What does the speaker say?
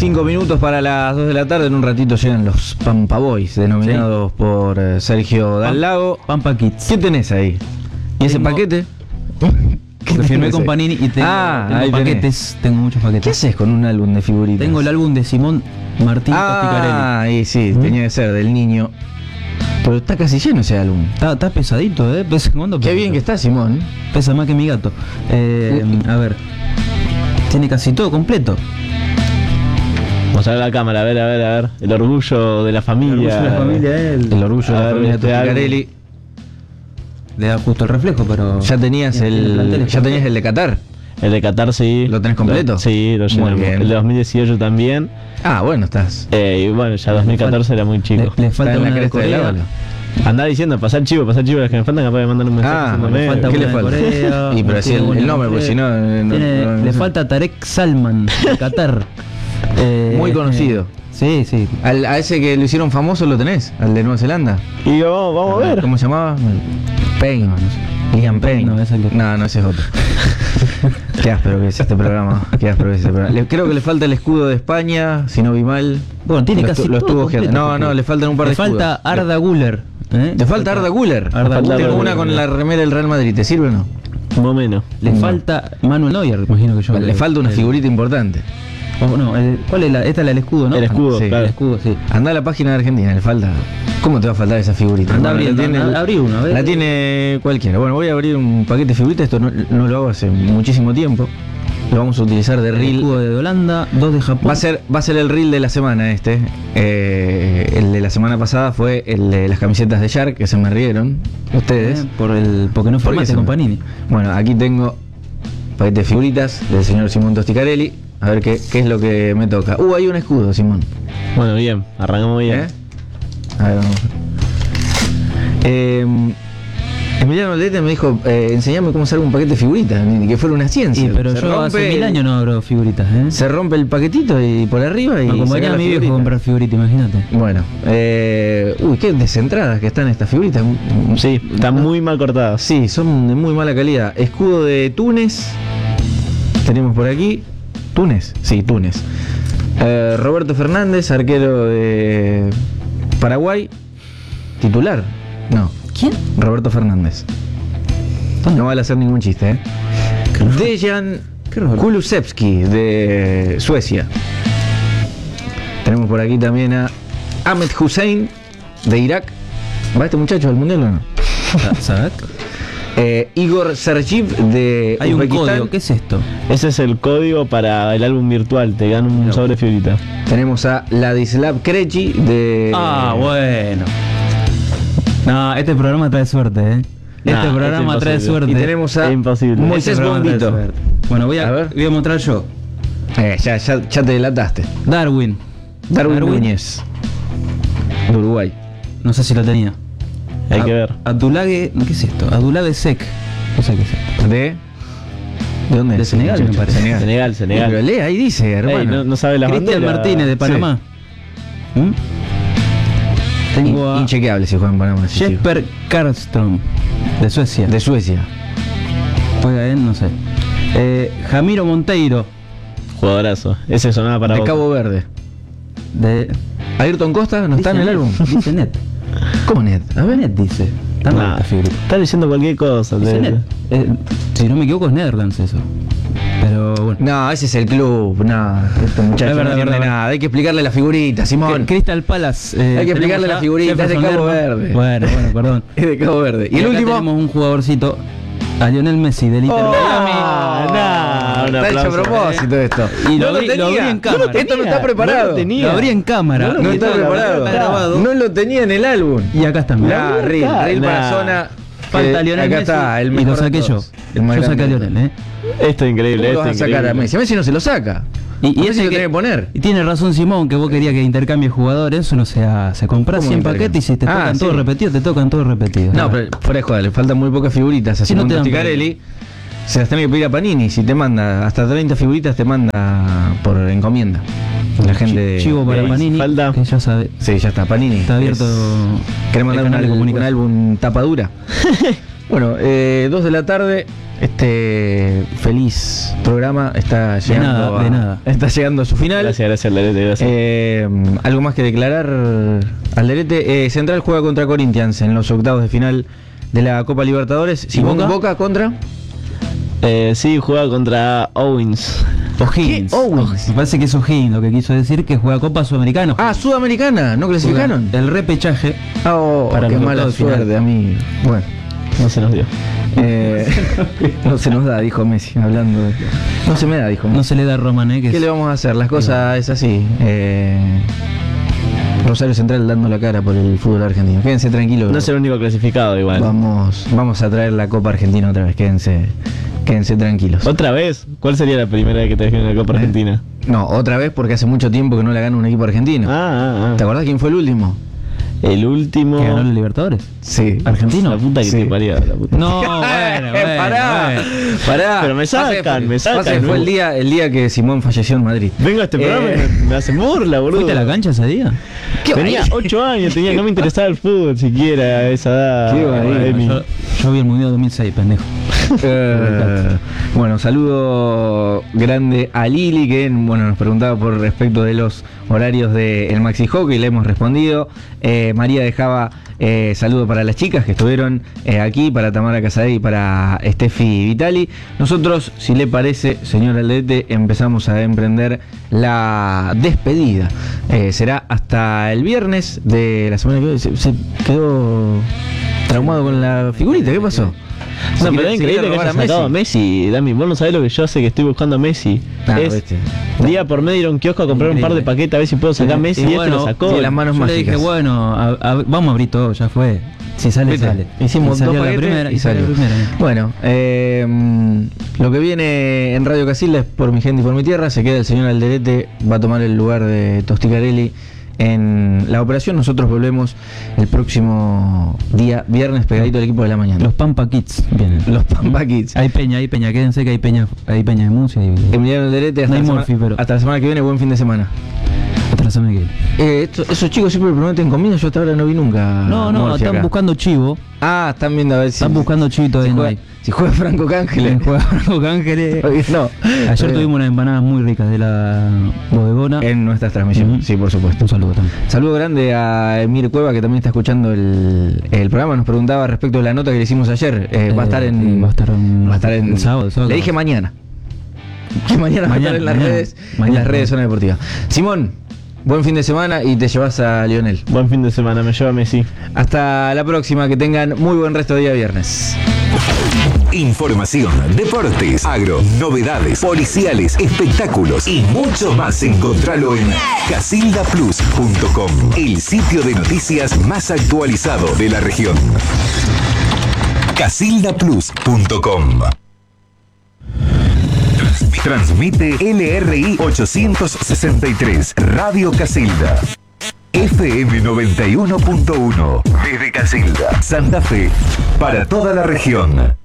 5 minutos para las 2 de la tarde. En un ratito llegan los Pampa Boys, denominados por Sergio Dallago. Pampa Kids. ¿Qué tenés ahí? ¿Y ese paquete? Que firmé con Panini y tengo paquetes. Tengo muchos paquetes. ¿Qué haces con un álbum de figuritas? Tengo el álbum de Simón Martín Tosticarelli. Y sí, tenía que ser del niño. Pero está casi lleno ese álbum. Está pesadito, pesa, Qué bien que está, Simón. Pesa más que mi gato. A ver. Tiene casi todo completo. Vamos a ver la cámara, a ver. El orgullo de la familia. El orgullo de la familia Tosticarelli. Le da justo el reflejo, pero. Ya tenías el de Qatar. El de Qatar, sí. ¿Lo tenés completo? Sí, lo llenamos. El de 2018 también. Bueno, estás. Y bueno, ya 2014 era muy chico. Le falta una de Corea. Andá diciendo, pasá el chivo, las que me faltan, capaz de mandar un mensaje. ¿Qué le falta? Y pero así el nombre, porque si no. Le falta Tarek Salman, de Qatar. Muy conocido. Sí. A ese que lo hicieron famoso lo tenés, al de Nueva Zelanda. Y vamos a ver. ¿Cómo se llamaba? Payne. No sé. Liam Payne. No, ese es otro. Qué áspero que es este programa. Creo que le falta el escudo de España, si no vi mal. Bueno, tiene casi lo estuvo completo. No, le faltan un par de escudos. Le falta Arda Güler. Le falta Arda Güler. Tengo una con la remera del Real Madrid, ¿te sirve o no? Más o menos. Le falta Manuel Neuer, imagino que yo. Le falta una figurita importante. ¿Cuál es esta es la del escudo, no? El escudo, sí, claro. El escudo, sí. Anda a la página de Argentina, le falta. ¿Cómo te va a faltar esa figurita? Abrí una, a ver. La tiene cualquiera. Bueno, voy a abrir un paquete de figuritas. Esto no lo hago hace muchísimo tiempo. Lo vamos a utilizar de reel. El escudo de Holanda, 2 de Japón. Va a ser el reel de la semana este. El de la semana pasada fue el de las camisetas de Shark, que se me rieron ustedes. Porque no formaste con Panini. Bueno, aquí tengo paquete de figuritas del señor Simón Tosticarelli. A ver qué es lo que me toca. Hay un escudo, Simón. Bueno, bien, arrancamos bien. A ver, vamos. Emiliano Aldete me dijo, enseñame cómo hacer un paquete de figuritas, ni que fuera una ciencia. Sí, pero yo hace 1000 años no abro figuritas, Se rompe el paquetito y por arriba y me acompañaba a mi viejo a comprar figuritas, imagínate. Bueno, qué descentradas que están estas figuritas. Sí, están muy mal cortadas. Sí, son de muy mala calidad. Escudo de Túnez. Tenemos por aquí. Túnez. Roberto Fernández, arquero de Paraguay. Titular. No. ¿Quién? Roberto Fernández. No vale hacer ningún chiste, Dejan Kulusevski de Suecia. Tenemos por aquí también a Ahmed Hussein de Irak. ¿Va este muchacho al mundial o no? ¿Sabes? Igor Sergiv de Hay Uzbekistán. un código, ¿qué es esto? Ese es el código para el álbum virtual, te dan un sobre figurita. Tenemos a Ladislav Krejci de... Bueno. No, este programa trae suerte, Este programa trae suerte. Y tenemos a imposible. Moisés Bombito. Bueno, voy a mostrar yo. Ya te delataste. Darwin Núñez de Uruguay. No sé si lo tenía. Hay que ver. Abdoulaye, ¿qué es esto? Abdoulaye Sek. No sé qué es esto. ¿De dónde? De Senegal, me parece. Senegal. Pero lee, ahí dice, hermano. No sabe la bandera. Cristian Martínez de Panamá. Sí. Tengo a inchequeable si juega en Panamá. Jesper Karlström de Suecia. Juega en, no sé. Jamiro Monteiro. Jugadorazo. Ese sonaba para de vos. Cabo Verde. De Ayrton Costa no está en el álbum. Dice Net. ¿Cómo Net? A ver, Net dice. Está diciendo cualquier cosa. Dice Net. Si no me equivoco es Netherlands eso. Pero bueno. No, ese es el club. No, este muchacho no entiende nada. Hay que explicarle la figurita, Simón. Crystal Palace. Hay que explicarle la figurita. Es de Cabo Verde. Bueno, perdón. Es de Cabo Verde. Y el último. Tenemos un jugadorcito. A Lionel Messi del Inter Miami. Está hecho a propósito esto. Y lo abrí en cámara. Esto no está preparado. Lo abrí en cámara. No está preparado. No lo tenía en el álbum. Y acá está. Reel para zona. Falta Lionel Acá Messi. Está, el y lo saqué yo. Yo saqué a Lionel, Esto es increíble. ¿Cómo lo vas a sacar a Messi? A Messi no se lo saca. Y ese lo tiene que poner. Y tiene razón Simón, que vos querías que intercambie jugadores, eso no se hace. Comprás 100 paquetes y si te tocan todos repetidos, te tocan todos repetidos. No, pero fuera de joda, le faltan muy pocas figuritas a Simón Tosticarelli. Se las tenés que pedir a Panini. Si te manda hasta 30 figuritas, te manda por encomienda. La gente Chivo para Panini, falta. que ya sabe. Sí, ya está, Panini. Está abierto. ¿Querés mandar un álbum tapa dura? Bueno, 2 de la tarde, este feliz programa está llegando, está llegando a su final. Gracias, Alderete, gracias. ¿Algo más que declarar, Alderete? Central juega contra Corinthians en los octavos de final de la Copa Libertadores. Simón Boca contra... Sí, juega contra Owens. O'Higgins. Me parece que es O'Higgins lo que quiso decir, que juega Copa Sudamericana. Ah, Sudamericana, ¿no clasificaron? El repechaje. Para qué mala suerte a mí. Bueno, no se nos dio. No se nos da, dijo Messi, hablando de... No se me da, dijo Messi. No se le da a Roman, ¿Qué le vamos a hacer? Las cosas es así. Rosario Central dando la cara por el fútbol argentino. Quédense tranquilos. No es el único clasificado igual. Vamos a traer la Copa Argentina otra vez. Quédense tranquilos. ¿Otra vez? ¿Cuál sería la primera vez que te dejen en la Copa Argentina? No, otra vez porque hace mucho tiempo que no la gana un equipo argentino. ¿Te acordás quién fue el último? El último... ¿Que ganó los Libertadores? Sí. ¿Argentino? La puta que te parió, la puta. No, bueno, pará. Pero me sacan. Fue el día que Simón falleció en Madrid. Vengo a este programa y me hacen burla, boludo. ¿Fuiste a la cancha ese día? Tenía 8 años, no me interesaba el fútbol siquiera a esa edad. Yo vi el Mundial 2006, pendejo. Bueno, saludo grande a Lili, que nos preguntaba por respecto de los horarios del Maxi Hockey, le hemos respondido. María dejaba saludo para las chicas que estuvieron aquí, para Tamara Casadei y para Steffi Vitali. Nosotros, si le parece, señor Aldete, empezamos a emprender la despedida. Será hasta el viernes de la semana que viene. Se quedó traumado con la figurita, ¿qué pasó? No, pero es increíble que haya sacado a Messi, Dami. Vos no sabés lo que yo sé que estoy buscando a Messi. Día por medio ir a un kiosco a comprar un par de paquetes a ver si puedo sacar a Messi y lo sacó. De las manos yo mágicas. Le dije, vamos a abrir todo, ya fue. Si sale, sale. Hicimos 2 paquetes y salió. Bueno, lo que viene en Radio Casilda es Por mi gente y por mi tierra. Se queda el señor Alderete, va a tomar el lugar de Tosticarelli en la operación. Nosotros volvemos el próximo día viernes pegadito al equipo de la mañana. Los Pampa Kids vienen. Los Pampa Kids. Hay peña, quédense que hay peña de música. Emiliano Alderete, hasta la semana que viene, buen fin de semana. Hasta la semana que viene. Esos chicos siempre prometen comida, yo hasta ahora no vi nunca. No, están buscando chivo. Están viendo a ver si... Están buscando chivo y todavía no hay. Si juega Franco Cángeles. No. Ayer tuvimos unas empanadas muy ricas de la bodegona. En nuestras transmisiones, sí, por supuesto. Un saludo también. Saludo grande a Emir Cueva, que también está escuchando el programa. Nos preguntaba respecto de la nota que le hicimos ayer. Va a estar en sábado. Le dije mañana. Que mañana va a estar en las redes. En las redes Zona Deportiva. Simón, buen fin de semana y te llevas a Lionel. Buen fin de semana, me lleva a Messi. Hasta la próxima, que tengan muy buen resto de día viernes. Información, deportes, agro, novedades, policiales, espectáculos y mucho más. Encontralo en casildaplus.com, el sitio de noticias más actualizado de la región. casildaplus.com. Transmite LRI 863, Radio Casilda. FM 91.1, desde Casilda, Santa Fe, para toda la región.